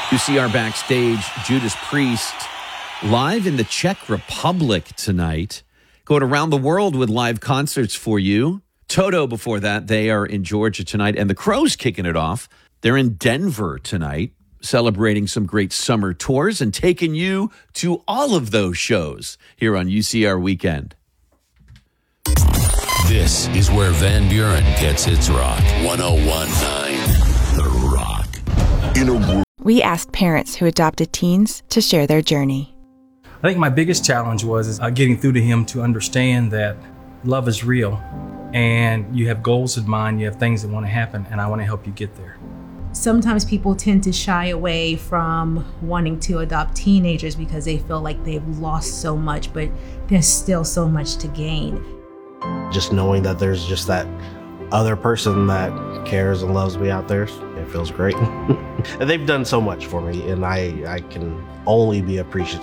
UCR backstage, Judas Priest, live in the Czech Republic tonight. Going around the world with live concerts for you. Toto before that, they are in Georgia tonight. And the Crows kicking it off. They're in Denver tonight, celebrating some great summer tours and taking you to all of those shows here on UCR Weekend. This is where Van Buren gets its rock. 101.9 The Rock. We asked parents who adopted teens to share their journey. I think my biggest challenge was getting through to him to understand that love is real and you have goals in mind, you have things that want to happen, and I want to help you get there. Sometimes people tend to shy away from wanting to adopt teenagers because they feel like they've lost so much, but there's still so much to gain. Just knowing that there's just that other person that cares and loves me out there, it feels great. And they've done so much for me, and I can only be appreciative.